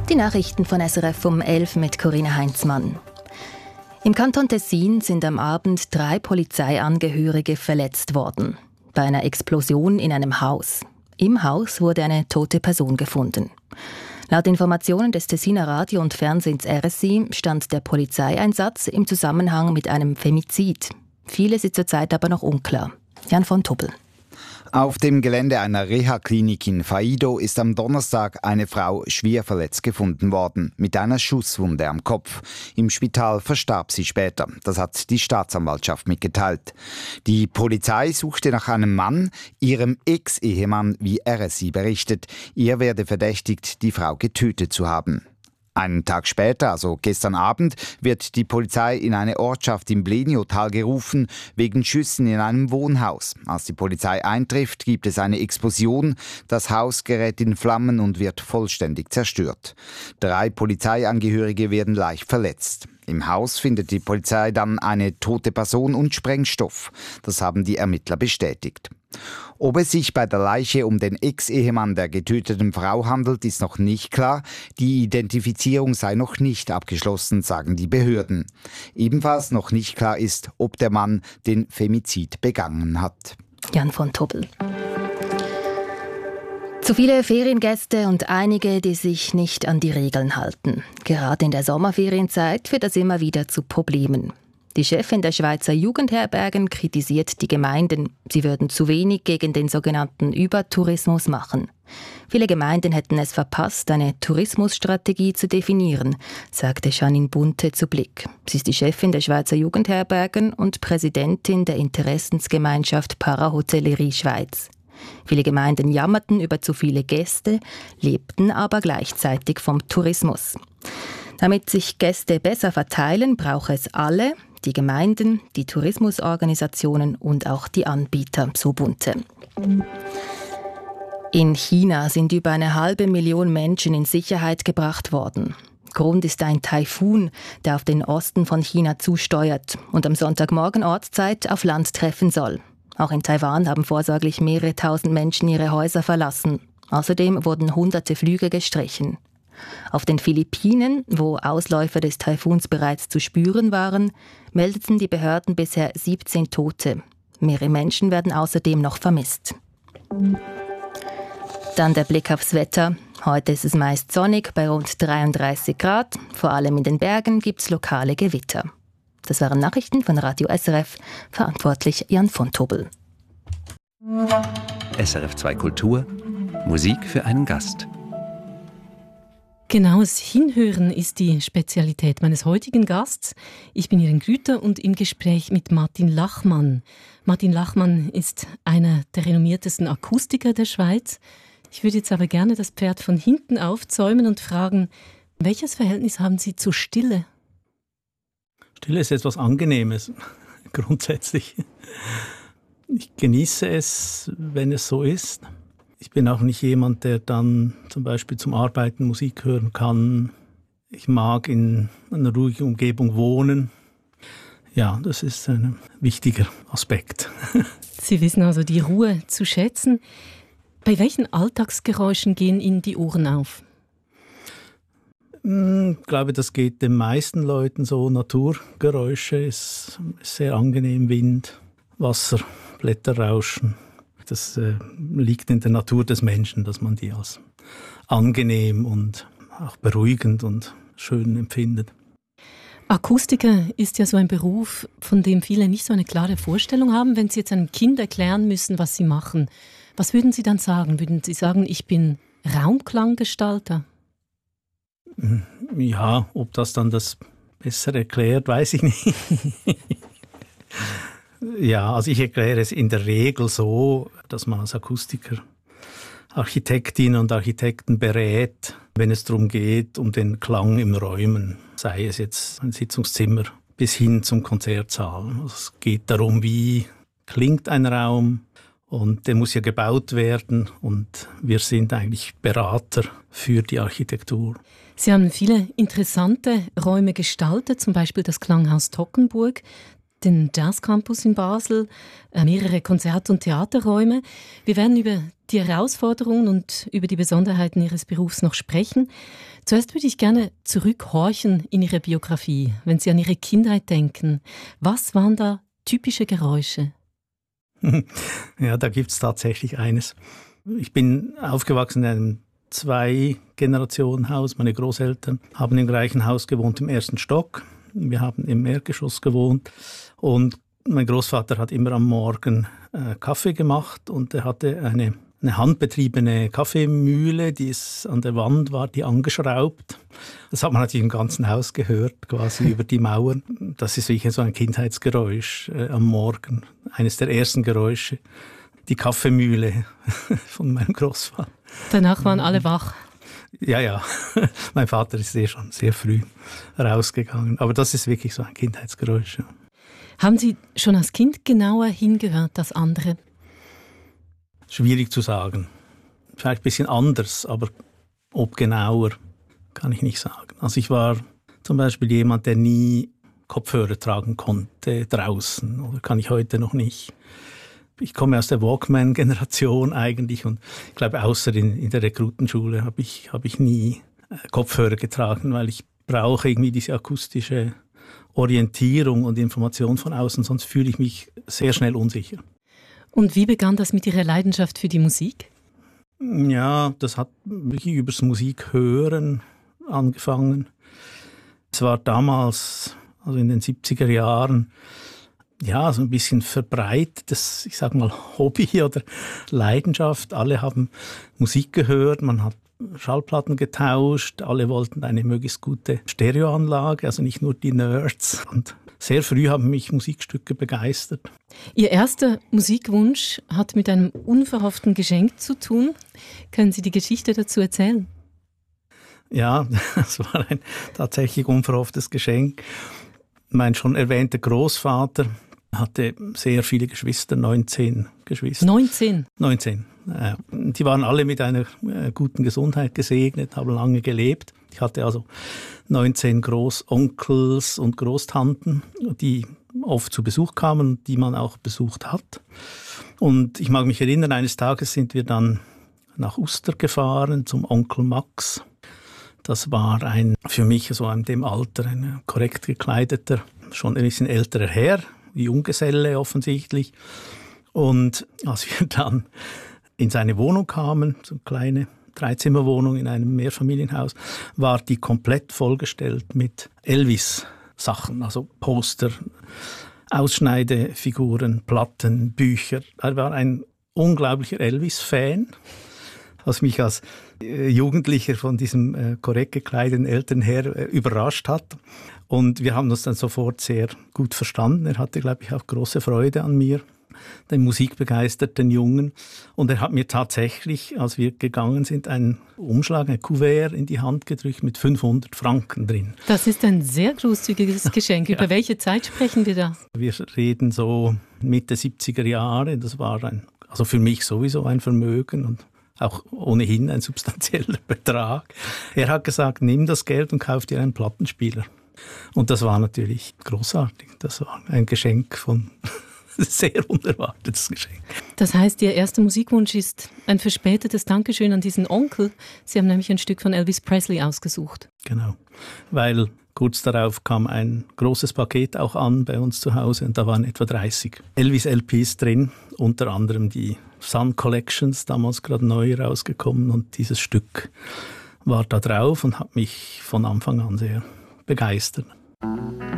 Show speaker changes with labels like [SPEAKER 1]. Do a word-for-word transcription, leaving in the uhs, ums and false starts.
[SPEAKER 1] Die Nachrichten von S R F um elf mit Corinna Heinzmann. Im Kanton Tessin sind am Abend drei Polizeiangehörige verletzt worden. Bei einer Explosion in einem Haus. Im Haus wurde eine tote Person gefunden. Laut Informationen des Tessiner Radio- und Fernsehens R S I stand der Polizeieinsatz im Zusammenhang mit einem Femizid. Vieles ist zurzeit aber noch unklar. Jan von Tubbel.
[SPEAKER 2] Auf dem Gelände einer Reha-Klinik in Faido ist am Donnerstag eine Frau schwer verletzt gefunden worden, mit einer Schusswunde am Kopf. Im Spital verstarb sie später. Das hat die Staatsanwaltschaft mitgeteilt. Die Polizei suchte nach einem Mann, ihrem Ex-Ehemann, wie R S I berichtet. Er werde verdächtigt, die Frau getötet zu haben. Einen Tag später, also gestern Abend, wird die Polizei in eine Ortschaft im Bleniotal gerufen, wegen Schüssen in einem Wohnhaus. Als die Polizei eintrifft, gibt es eine Explosion. Das Haus gerät in Flammen und wird vollständig zerstört. Drei Polizeiangehörige werden leicht verletzt. Im Haus findet die Polizei dann eine tote Person und Sprengstoff. Das haben die Ermittler bestätigt. Ob es sich bei der Leiche um den Ex-Ehemann der getöteten Frau handelt, ist noch nicht klar. Die Identifizierung sei noch nicht abgeschlossen, sagen die Behörden. Ebenfalls noch nicht klar ist, ob der Mann den Femizid begangen hat.
[SPEAKER 1] Jan von Tubbel. Zu viele Feriengäste und einige, die sich nicht an die Regeln halten. Gerade in der Sommerferienzeit führt das immer wieder zu Problemen. Die Chefin der Schweizer Jugendherbergen kritisiert die Gemeinden. Sie würden zu wenig gegen den sogenannten Übertourismus machen. Viele Gemeinden hätten es verpasst, eine Tourismusstrategie zu definieren, sagte Janine Bunte zu Blick. Sie ist die Chefin der Schweizer Jugendherbergen und Präsidentin der Interessensgemeinschaft Parahotellerie Schweiz. Viele Gemeinden jammerten über zu viele Gäste, lebten aber gleichzeitig vom Tourismus. Damit sich Gäste besser verteilen, braucht es alle, die Gemeinden, die Tourismusorganisationen und auch die Anbieter, so Bunte. In China sind über eine halbe Million Menschen in Sicherheit gebracht worden. Grund ist ein Taifun, der auf den Osten von China zusteuert und am Sonntagmorgen Ortszeit auf Land treffen soll. Auch in Taiwan haben vorsorglich mehrere tausend Menschen ihre Häuser verlassen. Außerdem wurden hunderte Flüge gestrichen. Auf den Philippinen, wo Ausläufer des Taifuns bereits zu spüren waren, meldeten die Behörden bisher siebzehn Tote. Mehrere Menschen werden außerdem noch vermisst. Dann der Blick aufs Wetter. Heute ist es meist sonnig bei rund dreiunddreißig Grad. Vor allem in den Bergen gibt es lokale Gewitter. Das waren Nachrichten von Radio S R F, verantwortlich Jan von Tubbel.
[SPEAKER 3] S R F zwei Kultur, Musik für einen Gast.
[SPEAKER 4] Genaues Hinhören ist die Spezialität meines heutigen Gasts. Ich bin Irene Grüter und im Gespräch mit Martin Lachmann. Martin Lachmann ist einer der renommiertesten Akustiker der Schweiz. Ich würde jetzt aber gerne das Pferd von hinten aufzäumen und fragen, welches Verhältnis haben Sie zur Stille?
[SPEAKER 5] Stille ist etwas Angenehmes, grundsätzlich. Ich genieße es, wenn es so ist. Ich bin auch nicht jemand, der dann zum Beispiel zum Arbeiten Musik hören kann. Ich mag in einer ruhigen Umgebung wohnen. Ja, das ist ein wichtiger Aspekt.
[SPEAKER 4] Sie wissen also die Ruhe zu schätzen. Bei welchen Alltagsgeräuschen gehen Ihnen die Ohren auf?
[SPEAKER 5] Ich glaube, das geht den meisten Leuten so. Naturgeräusche ist sehr angenehm. Wind, Wasser, Blätterrauschen. Das äh, liegt in der Natur des Menschen, dass man die als angenehm und auch beruhigend und schön empfindet.
[SPEAKER 4] Akustiker ist ja so ein Beruf, von dem viele nicht so eine klare Vorstellung haben. Wenn Sie jetzt einem Kind erklären müssen, was Sie machen, was würden Sie dann sagen? Würden Sie sagen, ich bin Raumklanggestalter?
[SPEAKER 5] Ja, ob das dann das besser erklärt, weiß ich nicht. Ja, also ich erkläre es in der Regel so, dass man als Akustiker Architektinnen und Architekten berät, wenn es darum geht, um den Klang im Räumen, sei es jetzt ein Sitzungszimmer bis hin zum Konzertsaal. Also es geht darum, wie klingt ein Raum und der muss ja gebaut werden und wir sind eigentlich Berater für die Architektur.
[SPEAKER 4] Sie haben viele interessante Räume gestaltet, zum Beispiel das Klanghaus Toggenburg. den Jazz Campus in Basel, mehrere Konzert- und Theaterräume. Wir werden über die Herausforderungen und über die Besonderheiten Ihres Berufs noch sprechen. Zuerst würde ich gerne zurückhorchen in Ihre Biografie, wenn Sie an Ihre Kindheit denken. Was waren da typische Geräusche?
[SPEAKER 5] Ja, da gibt es tatsächlich eines. Ich bin aufgewachsen in einem Zwei-Generationen-Haus. Meine Großeltern haben im gleichen Haus gewohnt, im ersten Stock. Wir haben im Erdgeschoss gewohnt. Und mein Großvater hat immer am Morgen äh, Kaffee gemacht und er hatte eine, eine handbetriebene Kaffeemühle, die es an der Wand war, die angeschraubt. Das hat man natürlich im ganzen Haus gehört, quasi über die Mauern. Das ist wirklich so ein Kindheitsgeräusch äh, am Morgen. Eines der ersten Geräusche. Die Kaffeemühle von meinem Großvater.
[SPEAKER 4] Danach waren alle wach.
[SPEAKER 5] Ja, ja. Mein Vater ist eh schon sehr früh rausgegangen. Aber das ist wirklich so ein Kindheitsgeräusch. Ja.
[SPEAKER 4] Haben Sie schon als Kind genauer hingehört als andere?
[SPEAKER 5] Schwierig zu sagen. Vielleicht ein bisschen anders, aber ob genauer, kann ich nicht sagen. Also ich war zum Beispiel jemand, der nie Kopfhörer tragen konnte draußen. Oder kann ich heute noch nicht. Ich komme aus der Walkman-Generation eigentlich und ich glaube, außer in, in der Rekrutenschule habe ich, hab ich nie äh, Kopfhörer getragen, weil ich brauche irgendwie diese akustische Orientierung und Information von außen, sonst fühle ich mich sehr schnell unsicher.
[SPEAKER 4] Und wie begann das mit Ihrer Leidenschaft für die Musik?
[SPEAKER 5] Ja, das hat wirklich übers Musikhören angefangen. Es war damals, also in den siebziger Jahren, ja, so ein bisschen verbreitetes, ich sag mal, Hobby oder Leidenschaft. Alle haben Musik gehört, man hat Schallplatten getauscht, alle wollten eine möglichst gute Stereoanlage, also nicht nur die Nerds. Und sehr früh haben mich Musikstücke begeistert.
[SPEAKER 4] Ihr erster Musikwunsch hat mit einem unverhofften Geschenk zu tun. Können Sie die Geschichte dazu erzählen?
[SPEAKER 5] Ja, das war ein tatsächlich unverhofftes Geschenk. Mein schon erwähnter Großvater hatte sehr viele Geschwister, neunzehn Geschwister.
[SPEAKER 4] neunzehn?
[SPEAKER 5] neunzehn. Äh, die waren alle mit einer äh, guten Gesundheit gesegnet, haben lange gelebt. Ich hatte also neunzehn Großonkels und Großtanten, die oft zu Besuch kamen und die man auch besucht hat. Und ich mag mich erinnern, eines Tages sind wir dann nach Uster gefahren zum Onkel Max. Das war ein, für mich so in dem Alter, ein korrekt gekleideter, schon ein bisschen älterer Herr, Junggeselle offensichtlich. Und als wir dann in seine Wohnung kamen, so eine kleine Dreizimmerwohnung in einem Mehrfamilienhaus, war die komplett vollgestellt mit Elvis-Sachen, also Poster, Ausschneidefiguren, Platten, Bücher. Er war ein unglaublicher Elvis-Fan, was mich als äh, Jugendlicher von diesem äh, korrekt gekleideten Elternherr äh, überrascht hat. Und wir haben uns dann sofort sehr gut verstanden. Er hatte, glaube ich, auch große Freude an mir, den musikbegeisterten Jungen. Und er hat mir tatsächlich, als wir gegangen sind, einen Umschlag, ein Kuvert in die Hand gedrückt mit fünfhundert Franken drin.
[SPEAKER 4] Das ist ein sehr großzügiges Geschenk.
[SPEAKER 5] Ja.
[SPEAKER 4] Über welche Zeit sprechen wir da?
[SPEAKER 5] Wir reden so Mitte siebziger Jahre. Das war ein, also für mich sowieso ein Vermögen und auch ohnehin ein substanzieller Betrag. Er hat gesagt, nimm das Geld und kauf dir einen Plattenspieler. Und das war natürlich großartig. Das war ein Geschenk von, sehr unerwartetes Geschenk.
[SPEAKER 4] Das heißt, Ihr erster Musikwunsch ist ein verspätetes Dankeschön an diesen Onkel. Sie haben nämlich ein Stück von Elvis Presley ausgesucht.
[SPEAKER 5] Genau, weil kurz darauf kam ein großes Paket auch an bei uns zu Hause und da waren etwa dreißig Elvis-L Ps drin, unter anderem die Sun Collections, damals gerade neu rausgekommen und dieses Stück war da drauf und hat mich von Anfang an sehr begeistert.